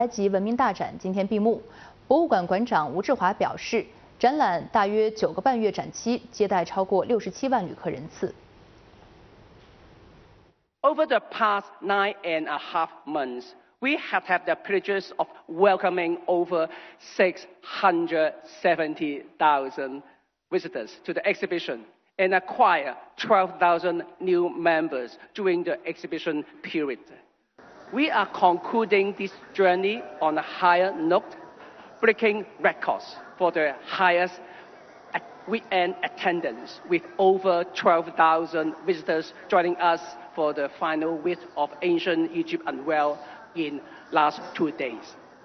埃及文明大展今天闭幕，博物馆馆长吴志华表示，展览大约9个半月展期，接待超过67万旅客人次。 Over the past 9.5 months, we have had the privilege of welcoming over 670,000 visitors to the exhibition and acquire 12,000 new members during the exhibition period. We are concluding this journey on a higher note, breaking records for the highest weekend attendance, with over 12,000 visitors joining us for the final week of ancient Egypt Unveiled in last 2 days.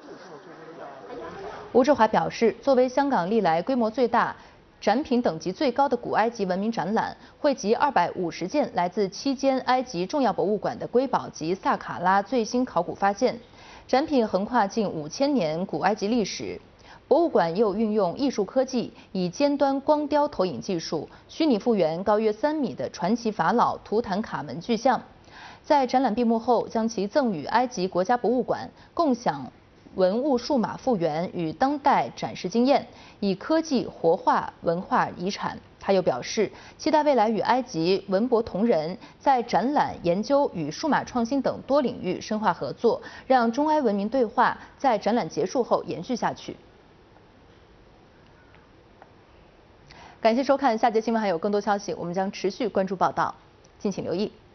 吴志华表示，作为香港历来规模最大、展品等级最高的古埃及文明展览，汇集250件来自7间埃及重要博物馆的瑰宝及萨卡拉最新考古发现，展品横跨近5000年古埃及历史。博物馆又运用艺术科技，以尖端光雕投影技术，虚拟复原高约3米的传奇法老图坦卡门巨像。在展览闭幕后，将其赠予埃及国家博物馆，共享文物数码复原与当代展示经验，以科技活化文化遗产。他又表示，期待未来与埃及文博同仁在展览、研究与数码创新等多领域深化合作，让中埃文明对话在展览结束后延续下去。感谢收看，下节新闻还有更多消息，我们将持续关注报道，敬请留意。